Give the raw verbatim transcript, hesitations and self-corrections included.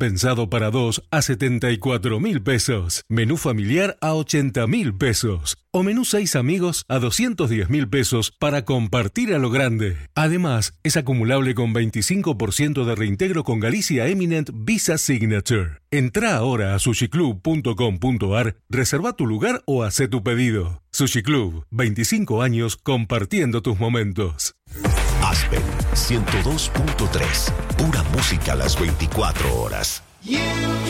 Pensado para dos a setenta y cuatro mil pesos. Menú familiar a ochenta mil pesos. O menú seis amigos a doscientos diez mil pesos para compartir a lo grande. Además, es acumulable con veinticinco por ciento de reintegro con Galicia Eminent Visa Signature. Entrá ahora a sushi club punto com punto a r, reserva tu lugar o hacé tu pedido. Sushi Club, veinticinco años compartiendo tus momentos. Aspen ciento dos punto tres, pura música a las veinticuatro horas.